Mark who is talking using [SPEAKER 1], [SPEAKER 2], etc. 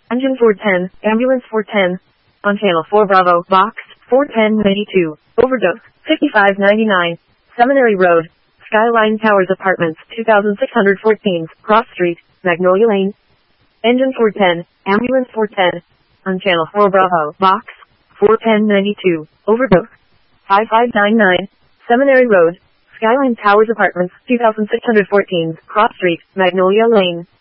[SPEAKER 1] Engine 410, Ambulance 410. On Channel 4 Bravo, Box 41092. Overdose 5599. Seminary Road, Skyline Towers Apartments 2614. Cross Street, Magnolia Lane. Engine 410, Ambulance 410. On Channel 4 Bravo, Box 41092. Overdose 5599. Seminary Road, Skyline Towers Apartments 2614. Cross Street, Magnolia Lane.